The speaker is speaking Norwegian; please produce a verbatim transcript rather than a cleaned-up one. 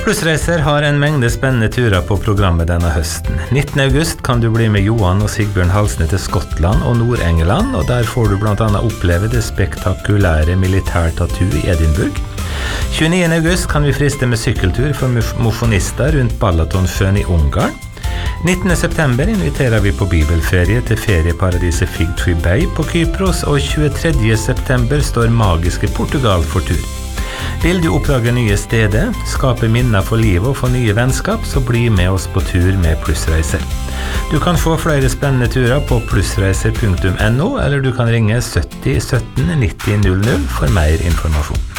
Plussreiser har en mengde spennende turer på programmet denne høsten. nittende august kan du bli med Johan og Sigbjørn Halsne til Skottland og Nord-England, og der får du blant annet oppleve det spektakulære militærtattoo i Edinburgh. tjueniende august kan vi friste med sykkeltur for mosjonister rundt Balatonfjøen i Ungarn. nittende september inviterer vi på bibelferie til ferieparadiset Fig Tree Bay på Kypros, og tjuetredje september står magiske Portugal for tur. Vil du oppdage nye steder, skape minner for livet og få nye vennskap, så bli med oss på tur med Plussreiser. Du kan få flere spennende turer på plussreiser punktum no, eller du kan ringe sytti sytten nitti null null for mer informasjon.